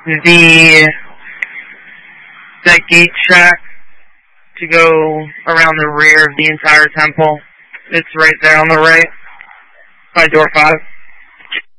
that gate track to go around the rear of the entire temple. It's right there on the right by door 5.